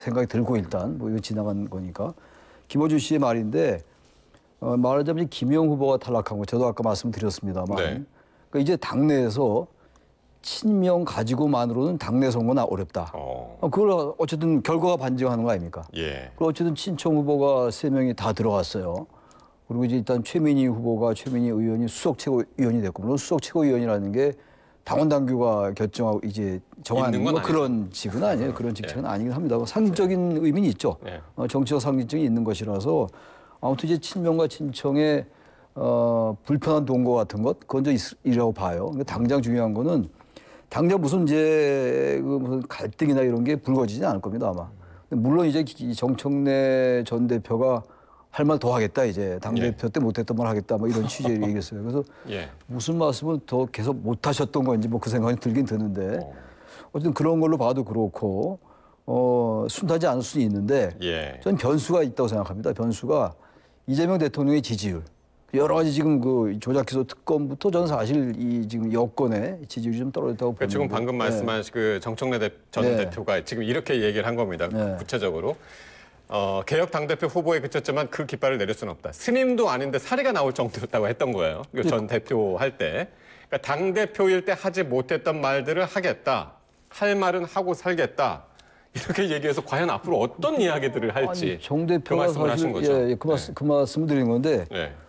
생각이 들고 일단 뭐 이거 지나간 거니까 김어준 씨의 말인데 말하자면 김영 후보가 탈락한 거 저도 아까 말씀드렸습니다만 네. 그러니까 이제 당내에서 친명 가지고만으로는 당내 선거는 어렵다. 그걸 어쨌든 결과가 반증하는 거 아닙니까? 예. 그리고 어쨌든 친청 후보가 3명이 다 들어갔어요. 그리고 이제 일단 최민희 의원이 수석 최고위원이 됐고 물론 수석 최고위원이라는 게 당원 당규가 결정하고 이제 정하는 뭐 그런 직은 아니에요. 그런 직책은 아니긴 합니다. 상징적인 의미는 있죠. 정치적 상징성이 있는 것이라서 아무튼 이제 친명과 친청의 불편한 동거 같은 것 그건 좀 있으라고 봐요. 근데 당장 중요한 거는 당장 무슨 이제 무슨 갈등이나 이런 게 불거지지 않을 겁니다 아마. 물론 이제 정청래 전 대표가 할 말 더 하겠다 이제 당대표 때 못했던 말 하겠다 뭐 이런 취지를 얘기했어요. 그래서 무슨 말씀을 더 계속 못하셨던 건지 뭐 그 생각이 들긴 드는데 어쨌든 그런 걸로 봐도 그렇고 순탄하지 않을 수는 있는데 저는 변수가 있다고 생각합니다. 변수가 이재명 대통령의 지지율. 여러 가지 지금 그 조작기소 특검부터 저는 사실 이 지금 여권의 지지율이 좀 떨어졌다고 보는데. 지금 방금 말씀하신 그 정청래 전 대표가 지금 이렇게 얘기를 한 겁니다. 구체적으로. 개혁 당대표 후보에 그쳤지만 그 깃발을 내릴 수는 없다. 스님도 아닌데 사리가 나올 정도였다고 했던 거예요. 전 대표 할 때. 그러니까 당대표일 때 하지 못했던 말들을 하겠다. 할 말은 하고 살겠다. 이렇게 얘기해서 과연 앞으로 어떤 이야기들을 할지. 아니, 정 대표가 그 말씀을 하신 거죠. 그 말씀을 드린 건데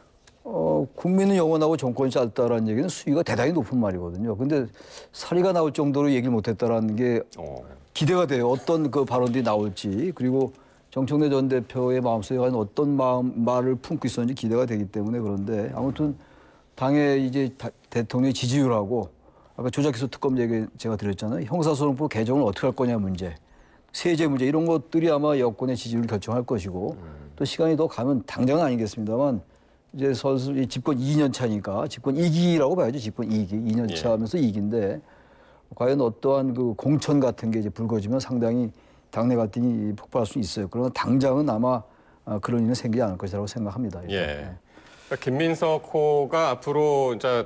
국민은 영원하고 정권이 짧다라는 얘기는 수위가 대단히 높은 말이거든요. 근데 사리가 나올 정도로 얘기를 못했다라는 게 기대가 돼요. 어떤 그 발언들이 나올지. 그리고 정청래 전 대표의 마음속에 과연 어떤 말을 품고 있었는지 기대가 되기 때문에 그런데 아무튼 당의 이제 대통령의 지지율하고 아까 조작기소 특검 얘기 제가 드렸잖아요. 형사소송법 개정을 어떻게 할 거냐 문제, 세제 문제 이런 것들이 아마 여권의 지지율을 결정할 것이고 또 시간이 더 가면 당장은 아니겠습니다만 이제 서서히 집권 2년 차니까 집권 2기라고 봐야죠. 집권 2기. 2년 차 하면서 2기인데 과연 어떠한 그 공천 같은 게 이제 불거지면 상당히 당내 갈등이 폭발할 수 있어요. 그러나 당장은 아마 그런 일은 생기지 않을 것이라고 생각합니다. 그러니까 김민석 호가 앞으로 이제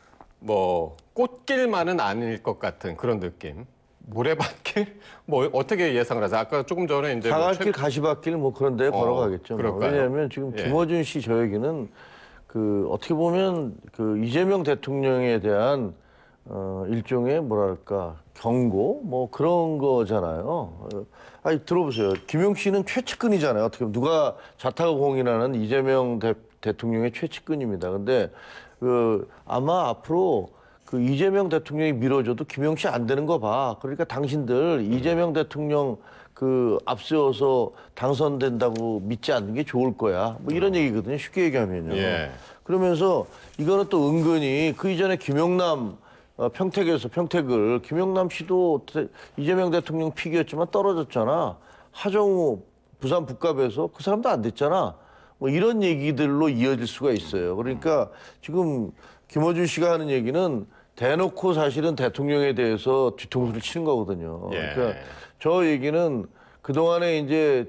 뭐 꽃길만은 아닐 것 같은 그런 느낌. 모래밭길? 뭐 어떻게 예상을 하세요? 아까 조금 전에 이제 사과길, 가시밭길 뭐 그런 데 걸어가겠죠. 왜냐하면 지금 김어준 씨 저 얘기는 그 어떻게 보면 그 이재명 대통령에 대한 일종의 뭐랄까 경고 뭐 그런 거잖아요. 아니 들어보세요. 김용 씨는 최측근이잖아요. 어떻게 보면 누가 자타가 공인하는 이재명 대통령의 최측근입니다. 근데 그 아마 앞으로 그 이재명 대통령이 밀어줘도 김용 씨 안 되는 거 봐. 그러니까 당신들 이재명 대통령 그 앞세워서 당선된다고 믿지 않는 게 좋을 거야. 뭐 이런 얘기거든요. 쉽게 얘기하면요. 그러면서 이거는 또 은근히 그 이전에 김용남 평택에서 평택을 김용남 씨도 이재명 대통령 픽이었지만 떨어졌잖아. 하정우 부산 북갑에서 그 사람도 안 됐잖아. 뭐 이런 얘기들로 이어질 수가 있어요. 그러니까 지금 김어준 씨가 하는 얘기는 대놓고 사실은 대통령에 대해서 뒤통수를 치는 거거든요. 그러니까 저 얘기는 그동안에 이제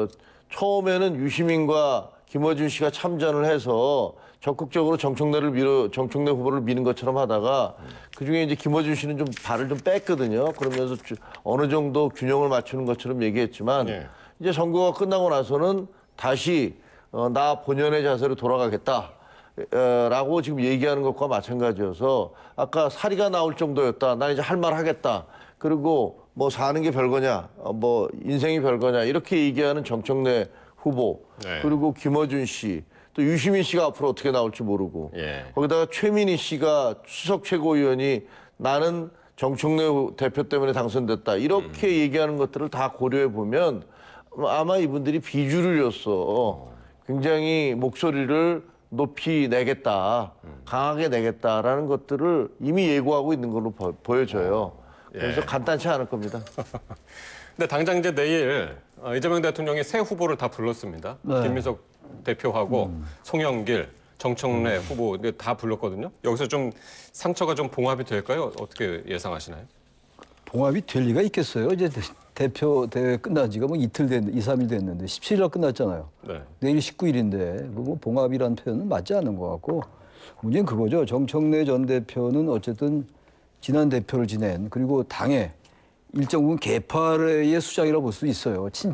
처음에는 유시민과 김어준 씨가 참전을 해서 적극적으로 정청래 후보를 미는 것처럼 하다가 그중에 이제 김어준 씨는 좀 발을 좀 뺐거든요. 그러면서 어느 정도 균형을 맞추는 것처럼 얘기했지만 이제 선거가 끝나고 나서는 다시 나 본연의 자세로 돌아가겠다. 라고 지금 얘기하는 것과 마찬가지여서 아까 사리가 나올 정도였다. 나 이제 할 말 하겠다. 그리고 뭐 사는 게 별거냐, 뭐 인생이 별거냐 이렇게 얘기하는 정청래 후보 그리고 김어준 씨 또 유시민 씨가 앞으로 어떻게 나올지 모르고 거기다가 최민희 씨가 수석 최고위원이 나는 정청래 대표 때문에 당선됐다 이렇게 얘기하는 것들을 다 고려해 보면 아마 이분들이 비주류로서 굉장히 목소리를 높이 내겠다, 강하게 내겠다라는 것들을 이미 예고하고 있는 걸로 보여져요. 그래서 간단치 않을 겁니다. 근데 당장 이제 내일 이재명 대통령이 새 후보를 다 불렀습니다. 김민석 대표하고 송영길, 정청래 후보 다 불렀거든요. 여기서 좀 상처가 좀 봉합이 될까요? 어떻게 예상하시나요? 봉합이 될 리가 있겠어요. 이제 대표 대회 끝난 지가 뭐 2, 3일 됐는데 17일 날 끝났잖아요. 내일 19일인데 뭐 봉합이라는 표현은 맞지 않는 것 같고 문제는 그거죠. 정청래 전 대표는 어쨌든 지난 대표를 지낸 그리고 당의 일정 부분 개파의 수장이라고 볼 수도 있어요.